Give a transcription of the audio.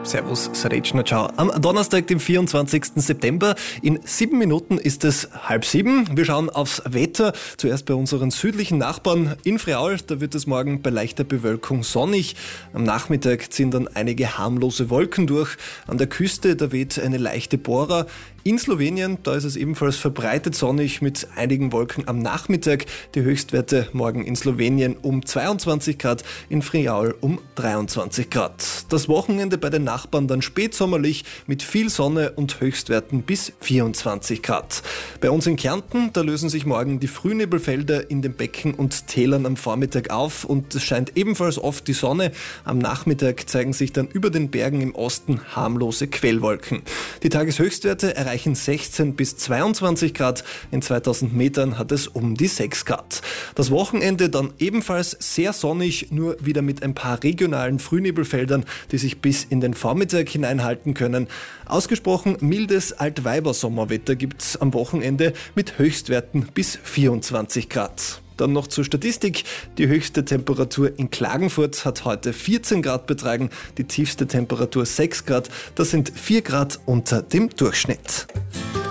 Servus, Srečna, ciao. Am Donnerstag, dem 24. September, in 7 Minuten ist es 6:30. Wir schauen aufs Wetter. Zuerst bei unseren südlichen Nachbarn in Friaul. Da wird es morgen bei leichter Bewölkung sonnig. Am Nachmittag ziehen dann einige harmlose Wolken durch. An der Küste, da weht eine leichte Bora. In Slowenien, da ist es ebenfalls verbreitet sonnig mit einigen Wolken am Nachmittag. Die Höchstwerte morgen in Slowenien um 22 Grad, in Friaul um 23 Grad. Das Wochenende bei den Nachbarn dann spätsommerlich mit viel Sonne und Höchstwerten bis 24 Grad. Bei uns in Kärnten, da lösen sich morgen die Frühnebelfelder in den Becken und Tälern am Vormittag auf und es scheint ebenfalls oft die Sonne. Am Nachmittag zeigen sich dann über den Bergen im Osten harmlose Quellwolken. Die Tageshöchstwerte erreichen 16 bis 22 Grad. In 2000 Metern hat es um die 6 Grad. Das Wochenende dann ebenfalls sehr sonnig, nur wieder mit ein paar regionalen Frühnebelfeldern, die sich bis in den Vormittag hineinhalten können. Ausgesprochen mildes Altweiber-Sommerwetter gibt es am Wochenende mit Höchstwerten bis 24 Grad. Dann noch zur Statistik. Die höchste Temperatur in Klagenfurt hat heute 14 Grad betragen, die tiefste Temperatur 6 Grad. Das sind 4 Grad unter dem Durchschnitt.